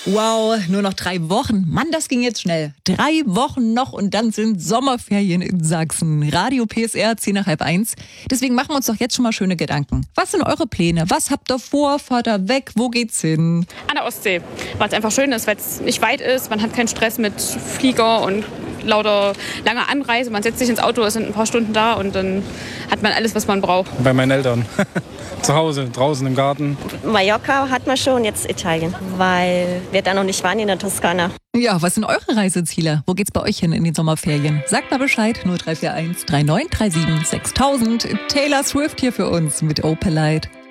Wow, nur noch 3 Wochen. Mann, das ging jetzt schnell. 3 Wochen noch und dann sind Sommerferien in Sachsen. Radio PSR 10 nach halb 1. Deswegen machen wir uns doch jetzt schon mal schöne Gedanken. Was sind eure Pläne? Was habt ihr vor? Fahrt ihr weg? Wo geht's hin? An der Ostsee, weil es einfach schön ist, weil es nicht weit ist. Man hat keinen Stress mit Flieger und lauter langer Anreise. Man setzt sich ins Auto, ist in ein paar Stunden da und dann hat man alles, was man braucht. Bei meinen Eltern. Zu Hause, draußen im Garten. Mallorca hat man schon, jetzt Italien, weil wir da noch nicht waren in der Toskana. Ja, was sind eure Reiseziele? Wo geht's bei euch hin in den Sommerferien? Sagt mal Bescheid, 0341 3937 6000. Taylor Swift hier für uns mit Opalite.